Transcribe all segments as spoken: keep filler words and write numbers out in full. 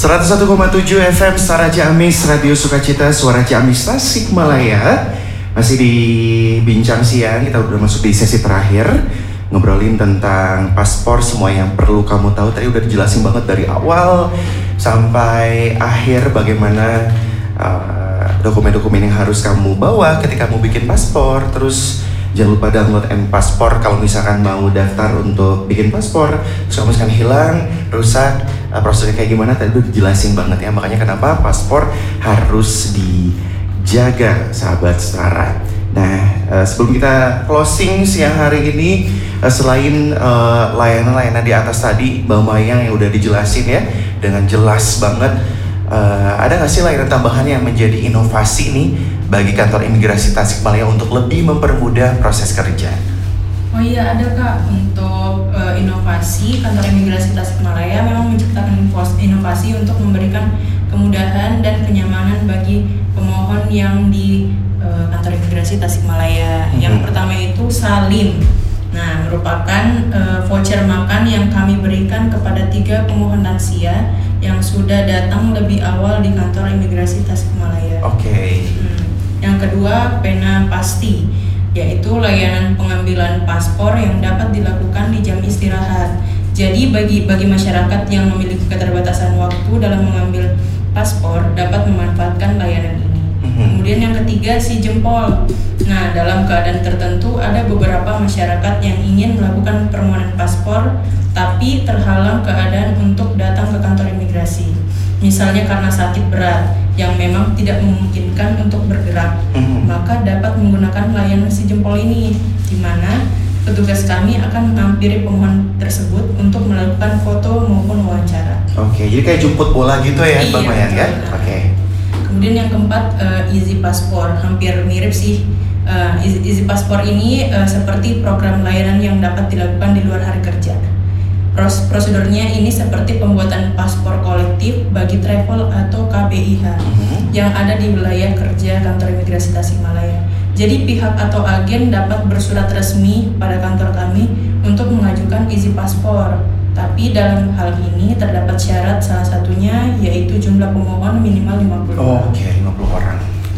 seratus satu koma tujuh F M Setara Ciamis, Radio Sukacita, Suara Ciamis, Tasikmalaya. Masih di Bincang Siang, kita udah masuk di sesi terakhir, ngobrolin tentang paspor, semua yang perlu kamu tahu. Tadi udah dijelasin banget dari awal sampai akhir bagaimana uh, dokumen-dokumen yang harus kamu bawa ketika kamu bikin paspor. Terus jangan lupa download M-Paspor kalau misalkan mau daftar untuk bikin paspor. Terus kamu misalkan hilang, rusak, uh, prosesnya kayak gimana tadi udah dijelasin banget ya. Makanya kenapa paspor harus dijaga, sahabat setara. Nah, uh, sebelum kita closing siang hari ini, uh, selain uh, layanan-layanan di atas tadi, Mbak Mayang yang udah dijelasin ya dengan jelas banget, uh, ada nggak sih layanan tambahan yang menjadi inovasi nih bagi kantor imigrasi Tasikmalaya untuk lebih mempermudah proses kerja? Oh iya, ada Kak. Untuk uh, inovasi, kantor imigrasi Tasikmalaya memang menciptakan inovasi untuk memberikan kemudahan dan kenyamanan bagi pemohon yang di uh, kantor imigrasi Tasikmalaya. Mm-hmm. Yang pertama itu Salim. Nah, merupakan uh, voucher makan yang kami berikan kepada tiga pemohon lansia yang sudah datang lebih awal di kantor imigrasi Tasikmalaya. Oke. Okay. Hmm. Yang kedua, Pena Pasti, yaitu layanan pengambilan paspor yang dapat dilakukan di jam istirahat. Jadi bagi bagi masyarakat yang memiliki keterbatasan waktu dalam mengambil paspor dapat memanfaatkan layanan ini. Mm-hmm. Kemudian yang ketiga, Si Jempol. Nah, dalam keadaan tertentu ada beberapa masyarakat yang ingin melakukan permohonan paspor tapi terhalang keadaan untuk datang ke kantor imigrasi. Misalnya karena sakit berat yang memang tidak memungkinkan untuk bergerak, mm-hmm. maka dapat menggunakan layanan Si Jempol ini, di mana petugas kami akan menghampiri pemohon tersebut untuk melakukan foto maupun wawancara. Oke, jadi kayak jemput bola gitu ya, Mbak Mayang ya? Oke. Kemudian yang keempat, uh, Easy Paspor, hampir mirip sih. Uh, Easy, Easy Paspor ini uh, seperti program layanan yang dapat dilakukan di luar hari kerja. Pros- prosedurnya ini seperti pembuatan paspor kolektif bagi travel atau K B I H mm-hmm. yang ada di wilayah kerja kantor imigrasi Tasikmalaya. Jadi pihak atau agen dapat bersurat resmi pada kantor kami untuk mengajukan Easy Paspor. Tapi dalam hal ini terdapat syarat, salah satunya yaitu jumlah pemohon minimal lima puluh oh, orang. Oke, okay, lima puluh orang.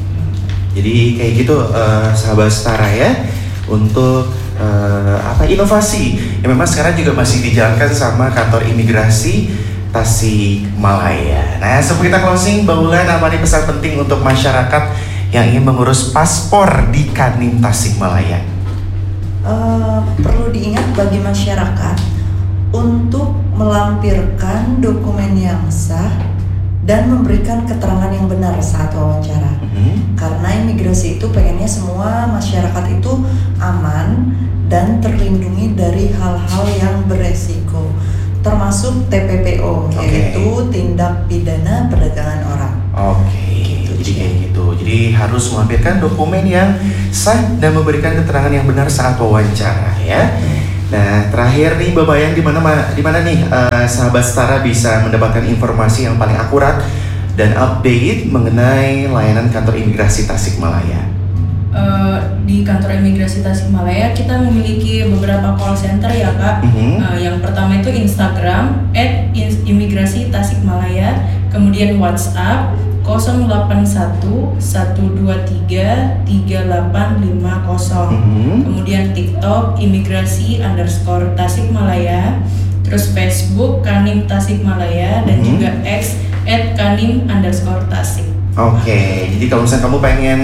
Jadi kayak gitu uh, sahabat setara ya, untuk uh, apa inovasi yang memang sekarang juga masih dijalankan sama kantor imigrasi Tasikmalaya. Nah, sebelum kita closing, Mbak Ulan, apa nih pesan penting untuk masyarakat yang ingin mengurus paspor di Kanwil Tasikmalaya? Uh, perlu diingat bagi masyarakat untuk melampirkan dokumen yang sah dan memberikan keterangan yang benar saat wawancara. Mm-hmm. Karena imigrasi itu pengennya semua masyarakat itu aman dan terlindungi dari hal-hal yang beresiko, termasuk T P P O, okay. yaitu tindak pidana perdagangan orang. Oke, okay. Jadi kayak gitu. Jadi harus melampirkan dokumen yang sah dan memberikan keterangan yang benar saat wawancara ya. Nah, terakhir nih Mbak Mayang, di mana di mana nih uh, sahabat setara bisa mendapatkan informasi yang paling akurat dan update mengenai layanan kantor imigrasi Tasikmalaya? Uh, di kantor imigrasi Tasikmalaya kita memiliki beberapa call center ya Kak. Mm-hmm. Uh, yang pertama itu Instagram et imigrasi Tasikmalaya, kemudian WhatsApp nol delapan satu satu dua tiga tiga delapan lima nol, mm-hmm. kemudian TikTok imigrasi underscore Tasikmalaya, terus Facebook Kanim Tasikmalaya, dan mm-hmm. juga X at Kanim underscore Tasik. Oke, okay. Jadi kalau misalnya kamu pengen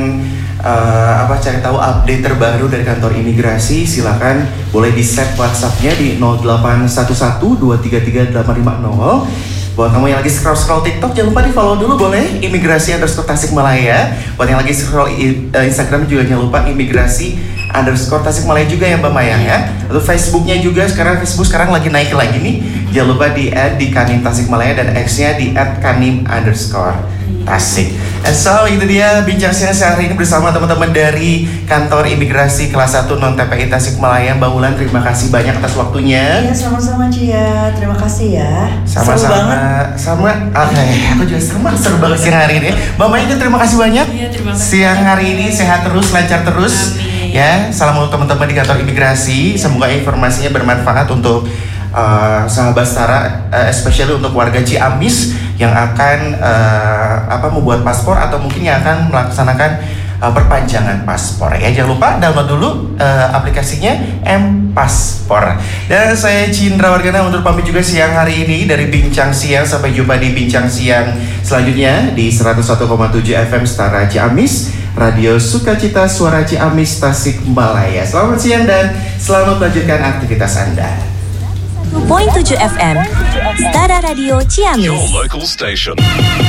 uh, apa cari tahu update terbaru dari kantor imigrasi, silakan boleh di set WhatsApp-nya di nol delapan satu satu dua tiga tiga delapan lima nol. Buat kamu yang lagi scroll-scroll TikTok, jangan lupa di follow dulu boleh imigrasi underscore Tasikmalaya. Buat yang lagi scroll uh, Instagram juga jangan lupa imigrasi underscore Tasikmalaya juga ya Mbak Mayang ya. Lalu Facebooknya juga sekarang Facebook sekarang lagi naik lagi nih. Jangan lupa di add di Kanim Tasikmalaya dan X-nya di add Kanim underscore Tasik. And so itu dia bincang siang hari ini bersama teman-teman dari kantor imigrasi kelas satu non T P I Tasikmalaya. Mbak Ulan, terima kasih banyak atas waktunya. Iya, sama-sama Cia, terima kasih ya. Sama-sama, sama. Oke, okay. Aku juga sama seru banget siang hari ini. Mbak Maya juga terima kasih banyak. Iya, terima kasih. Siang hari ini sehat terus, lancar terus. Amin. Ya, salam untuk teman-teman di kantor imigrasi. Ya. Semoga informasinya bermanfaat untuk uh, sahabat setara, uh, especially untuk warga Ciamis yang akan uh, apa membuat paspor atau mungkin yang akan melaksanakan uh, perpanjangan paspor ya. Jangan lupa download dulu uh, aplikasinya M-Paspor. Dan saya Cindra Wargana undur pamit juga siang hari ini dari Bincang Siang. Sampai jumpa di Bincang Siang selanjutnya di seratus satu koma tujuh F M Setara Ciamis, Radio Sukacita Suara Ciamis Tasikmalaya. Selamat siang dan selamat melanjutkan aktivitas Anda. seratus satu koma tujuh F M Setara Radio Ciamis. Your local station.